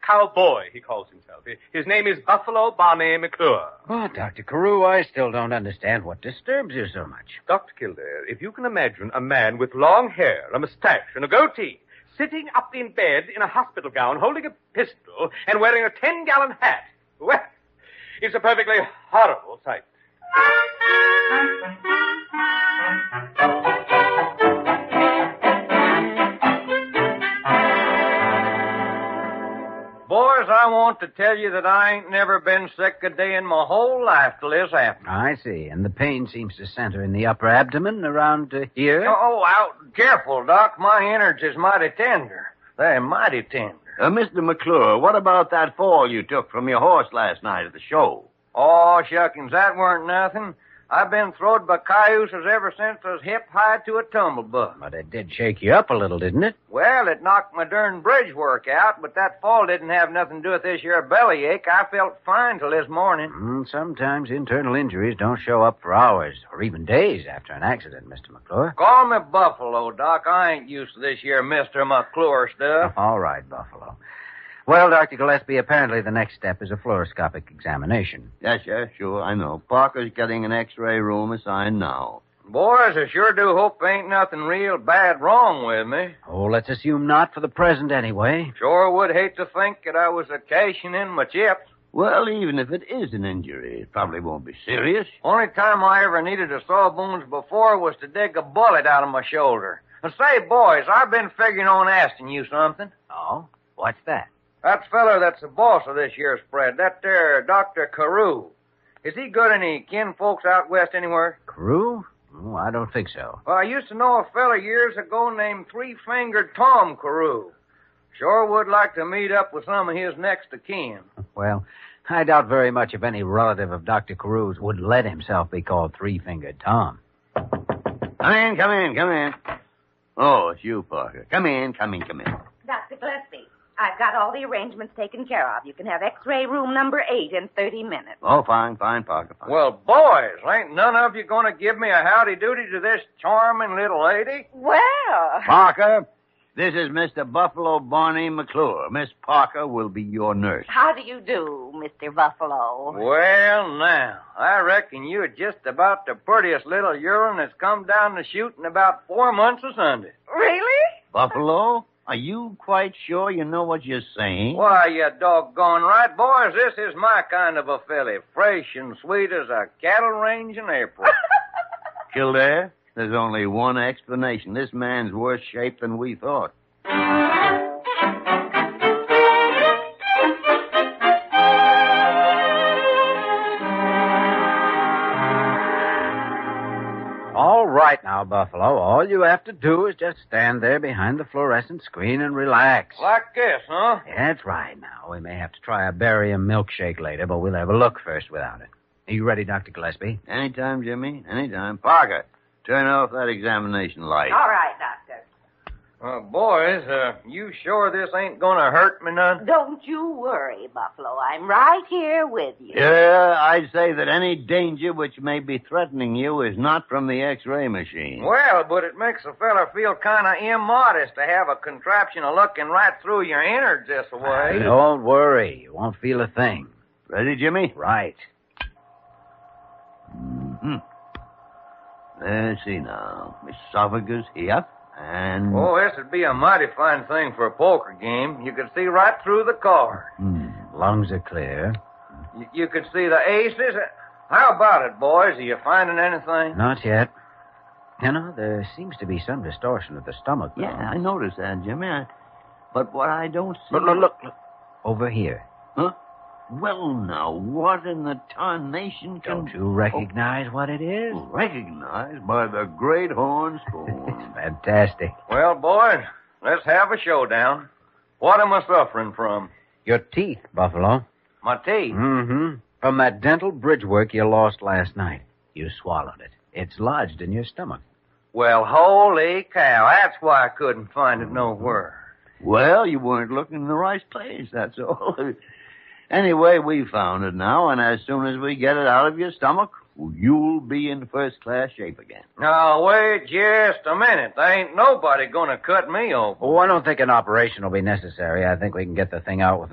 cowboy, he calls himself. His name is Buffalo Barney McClure. Oh, Dr. Carew, I still don't understand what disturbs you so much. Dr. Kildare, if you can imagine a man with long hair, a mustache, and a goatee sitting up in bed in a hospital gown, holding a pistol, and wearing a 10-gallon hat, well, it's a perfectly horrible sight. Boys, I want to tell you that I ain't never been sick a day in my whole life till this happened. I see. And the pain seems to center in the upper abdomen around here? Oh, out. Careful, Doc. My innards is mighty tender. They're mighty tender. Mr. McClure, what about that fall you took from your horse last night at the show? Oh, shuckins, that weren't nothing. I've been throwed by cayuses ever since I was hip-high to a tumblebug. But it did shake you up a little, didn't it? Well, it knocked my darn bridge work out, but that fall didn't have nothing to do with this here bellyache. I felt fine till this morning. Sometimes internal injuries don't show up for hours or even days after an accident, Mr. McClure. Call me Buffalo, Doc. I ain't used to this here Mr. McClure stuff. All right, Buffalo. Well, Dr. Gillespie, apparently the next step is a fluoroscopic examination. Yes, sure, I know. Parker's getting an X-ray room assigned now. Boys, I sure do hope there ain't nothing real bad wrong with me. Oh, let's assume not for the present anyway. Sure would hate to think that I was cashing in my chips. Well, even if it is an injury, it probably won't be serious. Only time I ever needed a sawbones before was to dig a bullet out of my shoulder. And say, boys, I've been figuring on asking you something. Oh? What's that? That feller that's the boss of this year's spread, that there Dr. Carew. Is he got any kin folks out west anywhere? Carew? Oh, I don't think so. Well, I used to know a fella years ago named Three-Fingered Tom Carew. Sure would like to meet up with some of his next of kin. Well, I doubt very much if any relative of Dr. Carew's would let himself be called Three-Fingered Tom. Come in. Oh, it's you, Parker. Come in. Dr. Gillespie, I've got all the arrangements taken care of. You can have X-ray room number 8 in 30 minutes. Oh, fine, Parker. Fine. Well, boys, ain't none of you going to give me a howdy-doody to this charming little lady? Well... Parker, this is Mr. Buffalo Barney McClure. Miss Parker will be your nurse. How do you do, Mr. Buffalo? Well, now, I reckon you're just about the prettiest little urine that's come down the chute in about 4 months of Sunday. Really? Buffalo? Are you quite sure you know what you're saying? Why, you doggone right, boys. This is my kind of a filly, fresh and sweet as a cattle range in April. Kildare, there's only one explanation. This man's worse shape than we thought. All right now, Buffalo. All you have to do is just stand there behind the fluorescent screen and relax. Like this, huh? That's right now. We may have to try a barium milkshake later, but we'll have a look first without it. Are you ready, Dr. Gillespie? Anytime, Jimmy. Anytime. Parker, turn off that examination light. All right, Doctor. Boys, you sure this ain't gonna hurt me none? Don't you worry, Buffalo. I'm right here with you. Yeah, I'd say that any danger which may be threatening you is not from the X-ray machine. Well, but it makes a fella feel kind of immodest to have a contraption looking right through your innards this way. Don't worry. You won't feel a thing. Ready, Jimmy? Right. Mm-hmm. Let's see now. Esophagus here. And... Oh, this would be a mighty fine thing for a poker game. You could see right through the card. Lungs are clear. You could see the aces. How about it, boys? Are you finding anything? Not yet. You know, there seems to be some distortion of the stomach, though. Yeah, I noticed that, Jimmy. But what I don't see... Look. Over here. Huh? Well, now, what in the tarnation can... Don't you recognize what it is? Recognized by the great horn spoon. It's fantastic. Well, boys, let's have a showdown. What am I suffering from? Your teeth, Buffalo. My teeth? Mm-hmm. From that dental bridge work you lost last night. You swallowed it. It's lodged in your stomach. Well, holy cow. That's why I couldn't find it nowhere. Well, you weren't looking in the right place, that's all. Anyway, we found it now, and as soon as we get it out of your stomach, you'll be in first-class shape again. Now, wait just a minute. There ain't nobody going to cut me open. Oh, I don't think an operation will be necessary. I think we can get the thing out with